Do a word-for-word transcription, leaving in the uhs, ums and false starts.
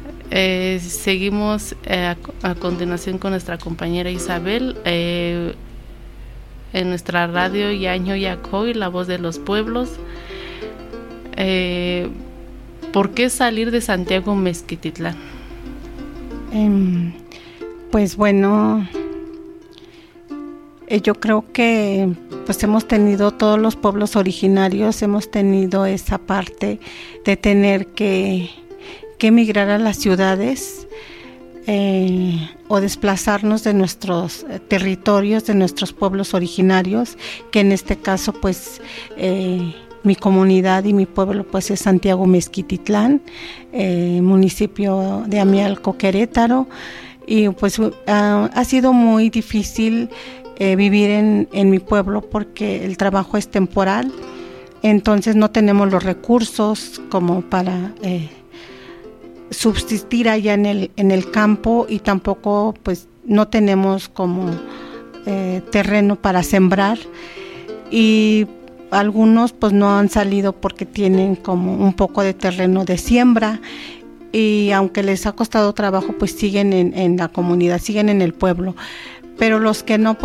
Eh, seguimos eh, a, a continuación con nuestra compañera Isabel eh, en nuestra radio Yaño Yacoy, la voz de los pueblos. Eh, ¿Por qué salir de Santiago Mezquititlán? Eh, pues bueno, eh, yo creo que pues hemos tenido, todos los pueblos originarios hemos tenido esa parte de tener que, que emigrar a las ciudades eh, o desplazarnos de nuestros territorios, de nuestros pueblos originarios, que en este caso pues eh, mi comunidad y mi pueblo pues es Santiago Mezquititlán, eh, municipio de Amialco, Querétaro, y pues uh, ha sido muy difícil eh, vivir en, en mi pueblo porque el trabajo es temporal, entonces no tenemos los recursos como para eh, subsistir allá en el, en el campo, y tampoco pues no tenemos como eh, terreno para sembrar, y algunos pues no han salido porque tienen como un poco de terreno de siembra, y aunque les ha costado trabajo pues siguen en, en la comunidad, siguen en el pueblo, pero los que no